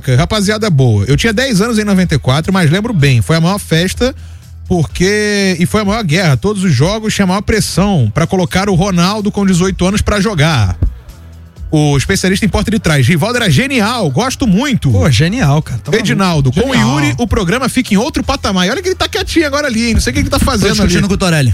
Carioca, rapaziada boa. Eu tinha 10 anos em 94, mas lembro bem. Foi a maior festa e foi a maior guerra. Todos os jogos tinha a maior pressão pra colocar o Ronaldo com 18 anos pra jogar. O especialista em porta de trás. Rivaldo era genial, gosto muito. Pô, genial, cara. Edinaldo, com o Yuri, o programa fica em outro patamar. E olha que ele tá quietinho agora ali, hein? Não sei o que ele tá fazendo ali. Tô discutindo com o Torelli.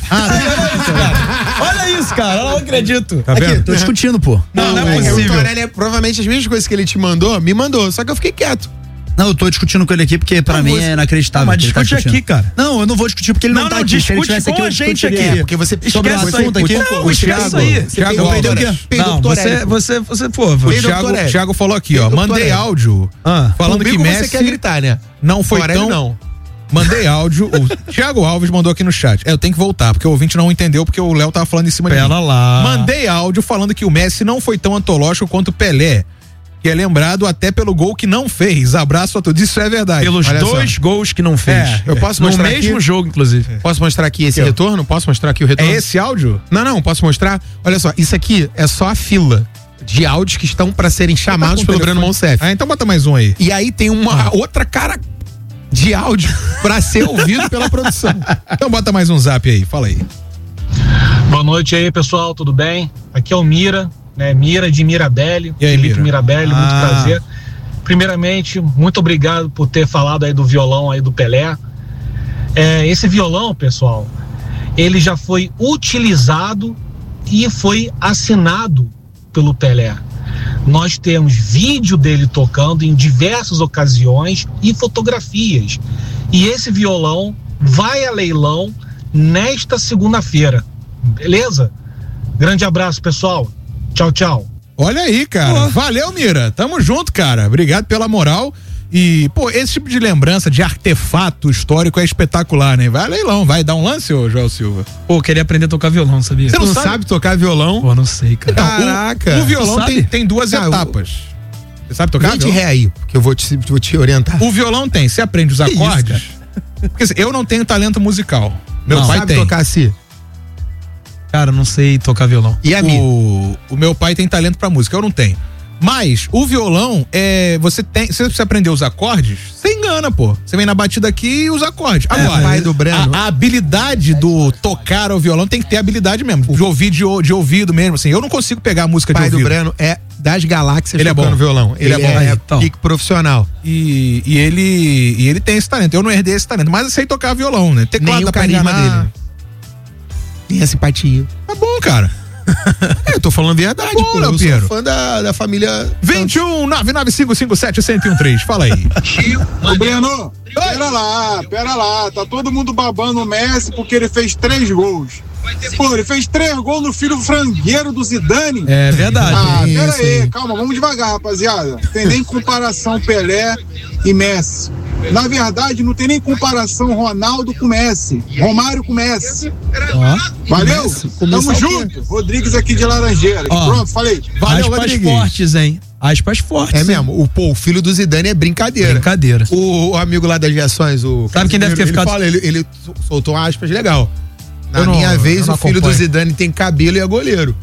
Olha isso, cara. Eu não acredito. Tá vendo? Tô discutindo, pô. Não é possível. O Torelli, provavelmente as mesmas coisas que ele te mandou, me mandou. Só que eu fiquei quieto. Não, eu tô discutindo com ele aqui porque pra mim é inacreditável. Mas discute aqui, cara. Não, eu não vou discutir porque ele não tá aqui. Se ele tivesse aqui, a gente aqui. É, porque você sobre o assunto aqui. Não, esquece aí. Thiago perdeu o quê? Não, você, pô. O Thiago falou aqui, ó. Mandei áudio falando que Messi... você quer gritar, né? Não foi Torelli, tão... não. Mandei áudio. O Thiago Alves mandou aqui no chat. Eu tenho que voltar, porque o ouvinte não entendeu, porque o Léo tava falando em cima de mim. Pera lá. Mandei áudio falando que o Messi não foi tão antológico quanto o Pelé, que é lembrado até pelo gol que não fez. Abraço a todos. Isso é verdade. Pelos Olha dois gols que não fez. Eu posso no mostrar mesmo aqui? jogo, inclusive. Posso mostrar aqui esse retorno? Posso mostrar aqui o retorno? É esse áudio? Não, posso mostrar? Olha só, isso aqui é só a fila de áudios que estão para serem chamados pelo Breno Monsef. Então bota mais um aí. E aí tem uma outra cara de áudio para ser ouvido pela produção. Então bota mais um zap aí, fala aí. Boa noite aí, pessoal, tudo bem? Aqui é o Mira, né? Mira de Mirabelli. E aí, Felipe Mira? Mirabelli, muito prazer. Primeiramente, muito obrigado por ter falado aí do violão aí do Pelé. Esse violão, pessoal, ele já foi utilizado e foi assinado pelo Pelé. Nós temos vídeo dele tocando em diversas ocasiões e fotografias. E esse violão vai a leilão nesta segunda-feira. Beleza? Grande abraço, pessoal. Tchau, tchau. Olha aí, cara. Valeu, Mira. Tamo junto, cara. Obrigado pela moral. E, pô, esse tipo de lembrança, de artefato histórico é espetacular, né? Vai a leilão, vai dar um lance, ô Joel Silva. Pô, eu queria aprender a tocar violão, sabia? Você não sabe tocar violão? Pô, não sei, cara. Caraca. O violão tem duas etapas. Você sabe tocar? Vem de ré aí, que eu vou te orientar. O violão tem, você aprende os acordes. Porque assim, eu não tenho talento musical. Meu pai sabe tem. tocar assim? Cara, eu não sei tocar violão. E a minha? O meu pai tem talento pra música, eu não tenho. Mas o violão, se você aprender os acordes, você engana, pô. Você vem na batida aqui e os acordes. Agora, pai do Breno. a habilidade do tocar ao violão tem que ter habilidade mesmo. De ouvir de ouvido mesmo, assim. Eu não consigo pegar a música O pai de do ouvido. Breno é das galáxias Ele é tocando bom. violão. Ele é bom. É pique profissional. E ele tem esse talento. Eu não herdei esse talento, mas eu sei tocar violão, né? Teclado Nem o dá pra carisma enganar. dele. Tem a simpatia. Tá bom, cara. Eu tô falando a verdade, Bom, pô. Léo Eu Pinheiro. sou fã da família... 21 99557-1013. Fala aí. Ô Breno, pera lá, tá todo mundo babando o Messi porque ele fez 3 gols. Pô, ele fez 3 gols no filho frangueiro do Zidane. É verdade. Pera aí, calma, vamos devagar, rapaziada. Tem nem comparação Pelé e Messi. Na verdade, não tem nem comparação Ronaldo com Messi, Romário com Messi. Valeu? Tamo junto. Rodrigues aqui de Laranjeiras. Pronto, falei. Valeu, Aspas Rodrigues. fortes, hein? Aspas fortes. É mesmo, o filho do Zidane é brincadeira. Brincadeira. O amigo lá das aviações, o... Sabe quem deve ter ficado- Ele soltou aspas legal. Na Eu não- minha vez, eu não o filho do acompanho. Zidane tem cabelo e é goleiro.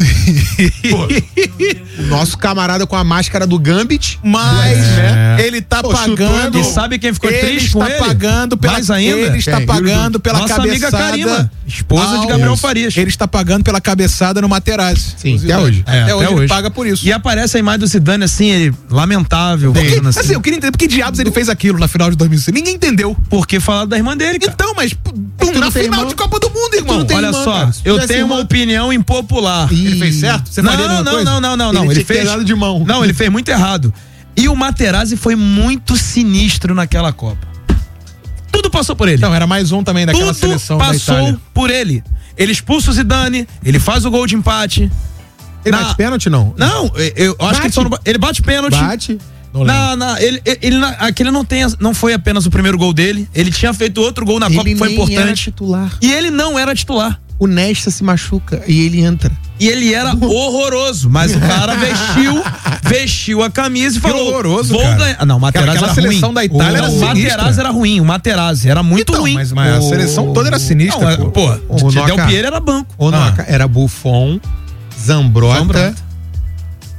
Pô, o nosso camarada com a máscara do Gambit. Mas ele tá pagando. E sabe quem ficou ele triste com está ele? pagando pela, Mais ainda? Ele está Quem? pagando pela Nossa cabeçada. amiga Karima, esposa de Gabriel Farias. Ele está pagando pela cabeçada no Materazzi. Sim, O Zidane. até hoje. Até hoje ele paga por isso. E aparece a imagem do Zidane assim, ele lamentável. Porque, falando assim, assim, eu queria entender por que diabos ele fez aquilo na final de 2006. Ninguém entendeu. porque falaram da irmã dele, cara. Então, mas na não tem final irmão? de Copa do Mundo, irmão. Olha só, eu tenho uma opinião impopular. Ele fez certo? Você faria a mesma coisa? Não. Ele Ele tinha que ter fez dado de mão. Não, ele fez muito errado. E o Materazzi foi muito sinistro naquela Copa. Tudo passou por ele. Não, era mais um também daquela Tudo seleção da passou Itália. por ele. Ele expulsa o Zidane, ele faz o gol de empate. Ele bate pênalti, não? Não, eu acho que ele, só não, ele bate pênalti. Bate. Não lembro. Aquele não foi apenas o primeiro gol dele. Ele tinha feito outro gol na Copa que foi nem era importante. titular. E ele não era titular. O Nesta se machuca e ele entra. E ele era horroroso, mas o cara vestiu a camisa e falou: horroroso, vou cara. ganhar. Não, o Materazzi Aquela era seleção ruim. da Itália era O Materazzi sinistra. era ruim, o Materazzi era muito Então, ruim. mas a seleção toda era sinistra, Não, pô. o Del Piero era banco. O Noca era Buffon, Zambrota.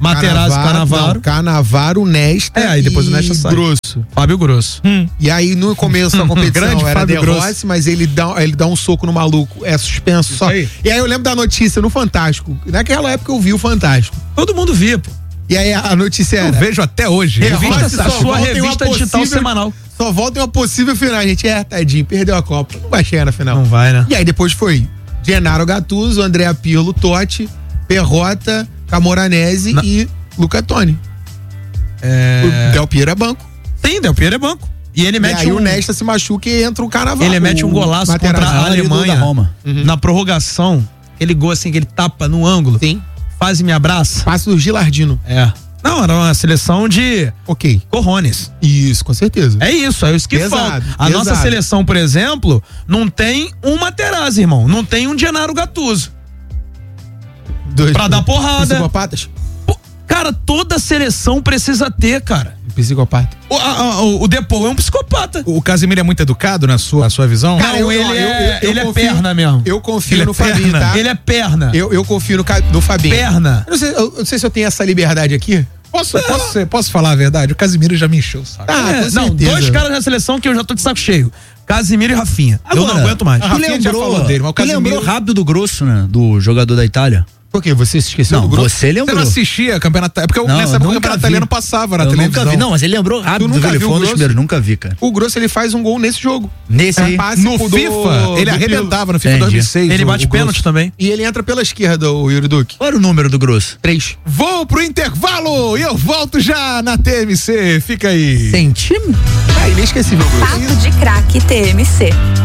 Materazzi, Cannavaro. Não, Cannavaro, Nesta. Aí depois o Nesta sai. Grosso. Fábio Grosso. E aí no começo da competição Grande era Fábio De Grosso. Rossi, mas ele dá um soco no maluco, é suspenso só. aí. E aí eu lembro da notícia no Fantástico. Naquela época eu vi o Fantástico. Todo mundo via, pô. E aí a notícia Eu era... vejo até hoje. Revista, Rossi a só sua volta em uma revista digital possível- semanal. Só volta em uma possível final. A gente, tadinho, perdeu a Copa. Não vai chegar na final. Não vai, né? E aí depois foi Gennaro Gattuso, Andrea Pirlo, Totti, Perrota, Camoranesi e Luca Toni. O Del Piero é banco. Sim, Del Piero é banco. E ele E mete aí o Nesta se machuca e entra o Cannavaro. Ele mete um golaço contra a Alemanha da Roma. na prorrogação. Aquele gol assim que ele tapa no ângulo. Sim. Faz e me abraça. Passe do Gilardino. É. Não, era uma seleção de Ok. corrones. Isso, com certeza. É isso que Pesado, falta. A pesado. nossa seleção, por exemplo, não tem um Materazzi, irmão. Não tem um Gennaro Gattuso. Pra dar porrada. Psicopatas? Pô, cara, toda seleção precisa ter, cara. Psicopata. O Depou é um psicopata. O Casemiro é muito educado na sua visão? Cara, eu ele é confio- perna mesmo. Eu confio Ele é no Fabinho, perna. tá? Ele é perna. Eu confio no Fabinho. Perna. Eu não sei se eu tenho essa liberdade aqui. Posso falar a verdade? O Casemiro já me encheu o saco. Ah, com Não, certeza. 2 caras na seleção que eu já tô de saco cheio. Casemiro e Rafinha. eu não Agora, aguento mais. Ah, Rafinha já falou dele, mas o Tu lembrou Casemiro... rápido do Grosso, né? Do jogador da Itália? Por quê? Você se esqueceu Não, do grupo? você Você lembrou. não assistia campeonato... É porque Não, nessa época o nunca campeonato vi. italiano passava na Eu televisão. nunca vi. Não, mas ele lembrou rápido do nunca ele viu foi um o dos Grosso? primeiros. Nunca vi, cara. O Grosso, ele faz um gol nesse jogo. Nesse aí. passe No do- FIFA, ele do arrebentava no FIFA Entendi. 2006. Ele bate o Grosso. pênalti também. E ele entra pela esquerda, o Yuri Duque. Qual era o número do Grosso? 3. Vou pro intervalo e eu volto já na TMC. Fica aí. Tem time? Ah, inesquecível, Grosso. Papo de Craque TMC.